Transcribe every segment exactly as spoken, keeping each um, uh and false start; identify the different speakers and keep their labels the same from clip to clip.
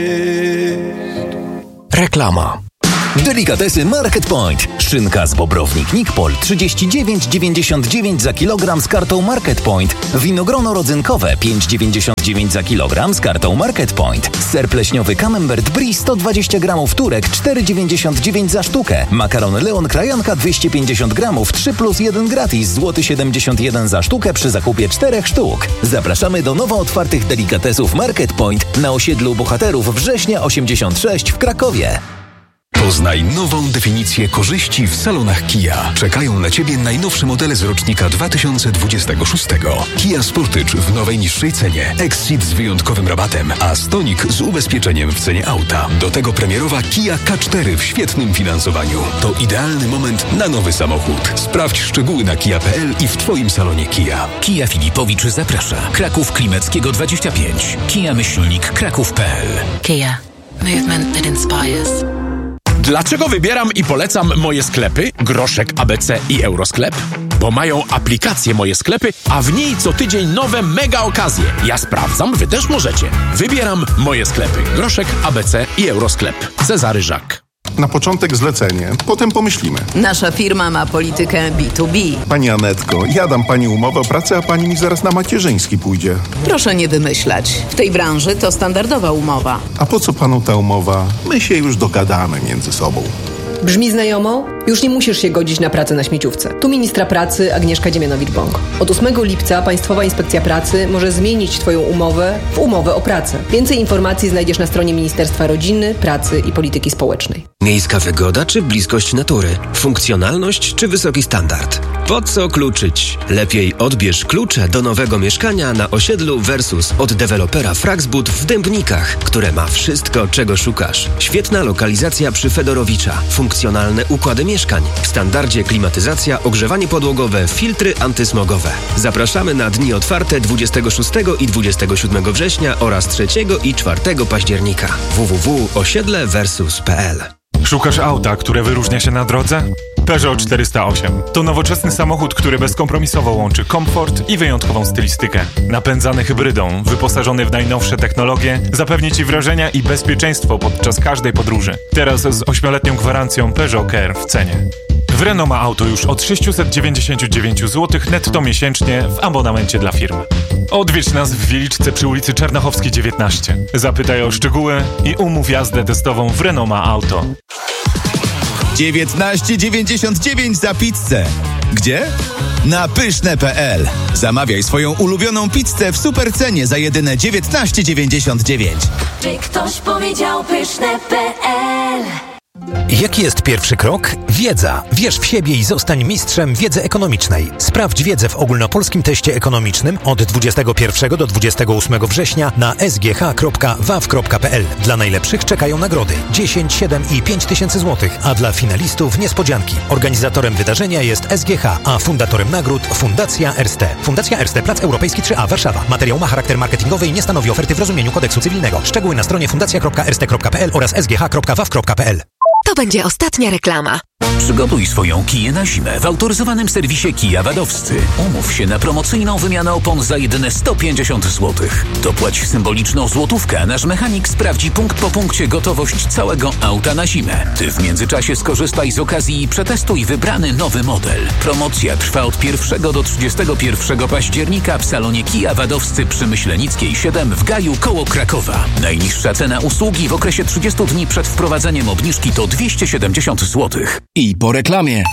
Speaker 1: Reklama.
Speaker 2: Delikatesy Market Point. Szynka z Bobrownik Nikpol trzydzieści dziewięć dziewięćdziesiąt dziewięć za kilogram z kartą Market Point. Winogrono rodzynkowe pięć dziewięćdziesiąt dziewięć za kilogram z kartą Market Point. Ser pleśniowy Camembert Brie sto dwadzieścia gramów Turek cztery dziewięćdziesiąt dziewięć za sztukę. Makaron Leon Krajanka dwieście pięćdziesiąt gramów trzy plus jeden gratis złoty siedemdziesiąt jeden za sztukę przy zakupie czterech sztuk. Zapraszamy do nowo otwartych delikatesów Market Point na osiedlu Bohaterów Września osiemdziesiąt sześć w Krakowie.
Speaker 3: Poznaj nową definicję korzyści w salonach Kia. Czekają na Ciebie najnowsze modele z rocznika dwa tysiące dwudziestego szóstego. Kia Sportage w nowej niższej cenie. Exceed z wyjątkowym rabatem, a Stonic z ubezpieczeniem w cenie auta. Do tego premierowa Kia K cztery w świetnym finansowaniu. To idealny moment na nowy samochód. Sprawdź szczegóły na kia kropka p l i w Twoim salonie Kia.
Speaker 4: Kia Filipowicz zaprasza. Kraków Klimeckiego dwadzieścia pięć. Kia myślnik kraków kropka p l.
Speaker 5: Kia. Movement that inspires.
Speaker 6: Dlaczego wybieram i polecam moje sklepy, Groszek, A B C i Eurosklep? Bo mają aplikację Moje Sklepy, a w niej co tydzień nowe mega okazje. Ja sprawdzam, wy też możecie. Wybieram Moje Sklepy, Groszek, A B C i Eurosklep. Cezary Żak.
Speaker 7: Na początek zlecenie, potem pomyślimy.
Speaker 8: Nasza firma ma politykę B dwa B.
Speaker 7: Pani Anetko, ja dam pani umowę o pracę, a pani mi zaraz na macierzyński pójdzie.
Speaker 8: Proszę nie wymyślać. W tej branży to standardowa umowa.
Speaker 7: A po co panu ta umowa? My się już dogadamy między sobą.
Speaker 9: Brzmi znajomo? Już nie musisz się godzić na pracę na śmieciówce. Tu ministra pracy Agnieszka Dziemianowicz-Bąk. Od ósmego lipca Państwowa Inspekcja Pracy może zmienić Twoją umowę w umowę o pracę. Więcej informacji znajdziesz na stronie Ministerstwa Rodziny, Pracy i Polityki Społecznej.
Speaker 10: Miejska wygoda czy bliskość natury? Funkcjonalność czy wysoki standard? Po co kluczyć? Lepiej odbierz klucze do nowego mieszkania na osiedlu Versus od dewelopera Fraxbud w Dębnikach, które ma wszystko, czego szukasz. Świetna lokalizacja przy Fedorowicza. Funkcjonalne układy mieszkań. W standardzie klimatyzacja, ogrzewanie podłogowe, filtry antysmogowe. Zapraszamy na dni otwarte dwudziestego szóstego i dwudziestego siódmego września oraz trzeciego i czwartego października. w w w kropka osiedle versus kropka p l.
Speaker 11: Szukasz auta, które wyróżnia się na drodze? Peugeot czterysta osiem. To nowoczesny samochód, który bezkompromisowo łączy komfort i wyjątkową stylistykę. Napędzany hybrydą, wyposażony w najnowsze technologie, zapewni Ci wrażenia i bezpieczeństwo podczas każdej podróży. Teraz z ośmioletnią gwarancją Peugeot Care w cenie. W Renault ma auto już od sześćset dziewięćdziesiąt dziewięć złotych netto miesięcznie w abonamencie dla firmy. Odwiedź nas w Wieliczce przy ulicy Czarnochowskiej dziewiętnaście. Zapytaj o szczegóły i umów jazdę testową w Renault ma auto.
Speaker 12: dziewiętnaście dziewięćdziesiąt dziewięć za pizzę. Gdzie? Na pyszne kropka p l. Zamawiaj swoją ulubioną pizzę w supercenie za jedyne dziewiętnaście dziewięćdziesiąt dziewięć.
Speaker 13: Czy ktoś powiedział pyszne kropka p l?
Speaker 1: Jaki jest pierwszy krok? Wiedza. Wierz w siebie i zostań mistrzem wiedzy ekonomicznej. Sprawdź wiedzę w ogólnopolskim teście ekonomicznym od dwudziestego pierwszego do dwudziestego ósmego września na s g h kropka w a w kropka p l. Dla najlepszych czekają nagrody dziesięć, siedem i pięć tysięcy złotych, a dla finalistów niespodzianki. Organizatorem wydarzenia jest S G H, a fundatorem nagród Fundacja Erste. Fundacja Erste, Plac Europejski trzy A, Warszawa. Materiał ma charakter marketingowy i nie stanowi oferty w rozumieniu kodeksu cywilnego. Szczegóły na stronie fundacja kropka erste kropka p l oraz s g h kropka w a w kropka p l.
Speaker 14: To będzie ostatnia reklama.
Speaker 4: Przygotuj swoją Kiję na zimę w autoryzowanym serwisie Kija Wadowscy. Umów się na promocyjną wymianę opon za jedyne sto pięćdziesiąt złotych. Dopłać symboliczną złotówkę, a nasz mechanik sprawdzi punkt po punkcie gotowość całego auta na zimę. Ty w międzyczasie skorzystaj z okazji i przetestuj wybrany nowy model. Promocja trwa od pierwszego do trzydziestego pierwszego października w salonie Kija Wadowscy przy Myślenickiej siedem w Gaju koło Krakowa. Najniższa cena usługi w okresie trzydziestu dni przed wprowadzeniem obniżki to dwieście siedemdziesiąt złotych.
Speaker 12: I po reklamie.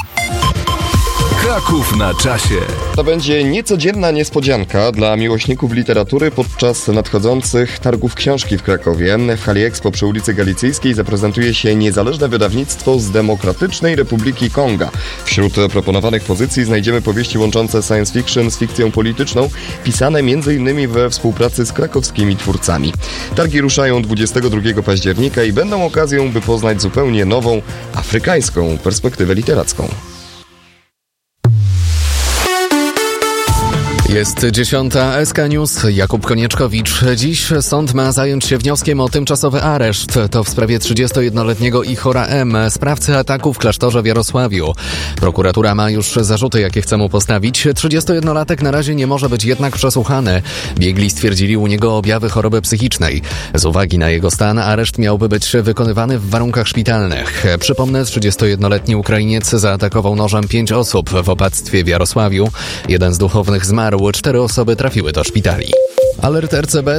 Speaker 3: Kraków na czasie.
Speaker 15: To będzie niecodzienna niespodzianka dla miłośników literatury podczas nadchodzących targów książki w Krakowie. W hali Expo przy ulicy Galicyjskiej zaprezentuje się niezależne wydawnictwo z Demokratycznej Republiki Konga. Wśród proponowanych pozycji znajdziemy powieści łączące science fiction z fikcją polityczną, pisane m.in. we współpracy z krakowskimi twórcami. Targi ruszają dwudziestego drugiego października i będą okazją, by poznać zupełnie nową, afrykańską perspektywę literacką.
Speaker 16: Jest dziesiąta, S K News, Jakub Konieczkowicz. Dziś sąd ma zająć się wnioskiem o tymczasowy areszt. To w sprawie trzydziestojednoletniego Ichora M., sprawcy ataku w klasztorze w Jarosławiu. Prokuratura ma już zarzuty, jakie chce mu postawić. trzydziestojednolatek na razie nie może być jednak przesłuchany. Biegli stwierdzili u niego objawy choroby psychicznej. Z uwagi na jego stan areszt miałby być wykonywany w warunkach szpitalnych. Przypomnę, trzydziestojednoletni Ukrainiec zaatakował nożem pięć osób w opactwie w Jarosławiu. Jeden z duchownych zmarł, cztery osoby trafiły do szpitali. Alert R C B.